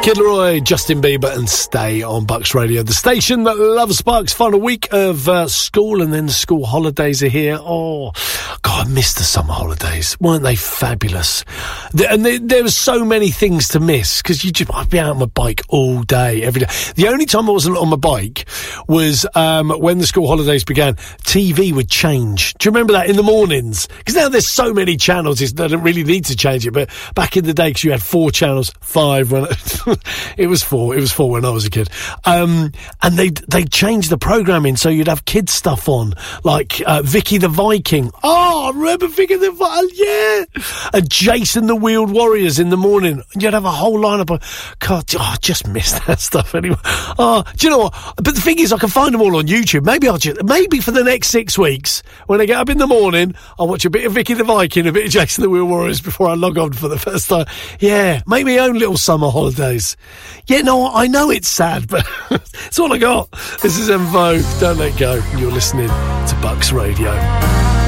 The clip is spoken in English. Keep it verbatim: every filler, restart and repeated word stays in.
Kid Laroi, Justin Bieber, and Stay on Bucks Radio, the station that loves Bucks. Final week of uh, school, and then school holidays are here. Oh, God, I missed the summer holidays. Weren't they fabulous? The, and the, there were so many things to miss, because you just, I'd be out on my bike all day, every day. The only time I wasn't on my bike was um, when the school holidays began. T V would change. Do you remember that in the mornings? Because now there's so many channels, it doesn't really need to change it. But back in the day, because you had four channels, five when it was four. It was four when I was a kid. Um, and they they changed the programming, so you'd have kids stuff on, like uh, Vicky the Viking. Oh, I remember Vicky the Viking. Yeah, and Jason the Wheeled Warriors in the morning. You'd have a whole lineup of. God, oh, I just missed that stuff anyway. Oh, do you know what? But the thing is, I can find them all on YouTube. Maybe I'll just maybe for the next six weeks, when I get up in the morning, I'll watch a bit of Vicky the Viking, a bit of Jason the Wheeled Warriors before I log on for the first time. Yeah, make my own little summer holidays. Yeah, no, I know it's sad, but it's all I got. This is En Vogue, Don't Let Go. You're listening to Bucks Radio.